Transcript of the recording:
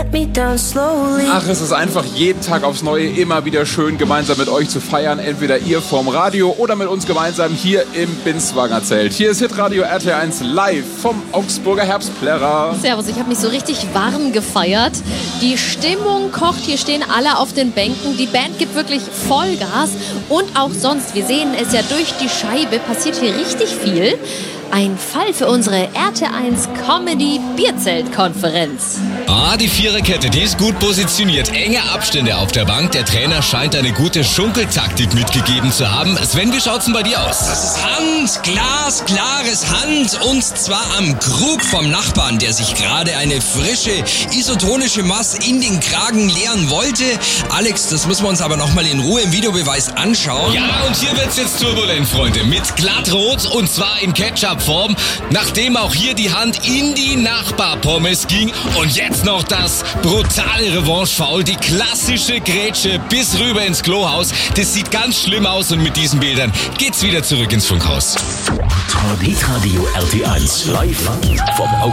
let me down slowly. Ach, es ist einfach jeden Tag aufs Neue immer wieder schön, gemeinsam mit euch zu feiern. Entweder ihr vorm Radio oder mit uns gemeinsam hier im Binswanger Zelt. Hier ist Hitradio RT1 live vom Augsburger Herbstplärrer. Servus, ich habe mich so richtig warm gefeiert. Die Stimmung kocht, hier stehen alle auf den Bänken. Die Band gibt wirklich Vollgas. Und auch sonst, wir sehen es ja durch die Scheibe, passiert hier richtig viel. Ein Fall für unsere RT1 Comedy Bierzelt-Konferenz. Die Viererkette, die ist gut positioniert. Enge Abstände auf der Bank. Der Trainer scheint eine gute Schunkeltaktik mitgegeben zu haben. Sven, wie schaut's denn bei dir aus? Das ist Hand, glasklares Hand. Und zwar am Krug vom Nachbarn, der sich gerade eine frische isotonische Maß in den Kragen leeren wollte. Alex, das müssen wir uns aber nochmal in Ruhe im Videobeweis anschauen. Ja, und hier wird's jetzt turbulent, Freunde. Mit glattrot und zwar in Ketchup-Form. Nachdem auch hier die Hand in die Nachbarpommes ging. Und jetzt noch das brutale Revanche-Foul. Die klassische Grätsche bis rüber ins Klohaus. Das sieht ganz schlimm aus und mit diesen Bildern geht's wieder zurück ins Funkhaus. Hitradio RT1 live vom